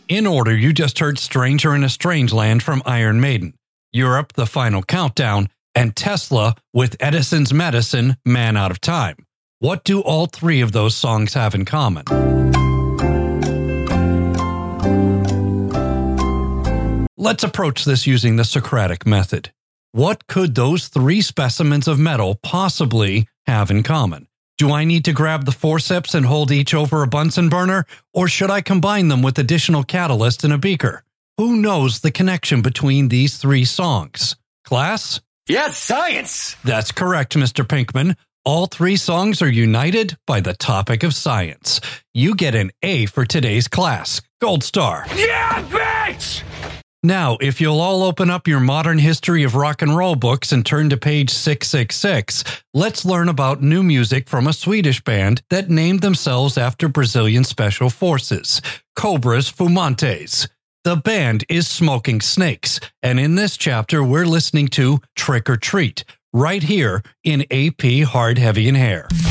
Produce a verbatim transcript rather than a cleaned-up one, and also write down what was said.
In order, you just heard Stranger in a Strange Land from Iron Maiden, Europe, The Final Countdown, and Tesla with Edison's Medicine, Man Out of Time. What do all three of those songs have in common? Let's approach this using the Socratic method. What could those three specimens of metal possibly have in common? Do I need to grab the forceps and hold each over a Bunsen burner, or should I combine them with additional catalyst in a beaker? Who knows the connection between these three songs? Class? Yes, science! That's correct, Mister Pinkman. All three songs are united by the topic of science. You get an A for today's class. Gold star. Yeah, bitch! Now, if you'll all open up your Modern History of Rock and Roll books and turn to page six six six, let's learn about new music from a Swedish band that named themselves after Brazilian Special Forces, Cobras Fumantes. The band is Smoking Snakes, and in this chapter we're listening to Trick or Treat, right here in A P Hard, Heavy, and Hair.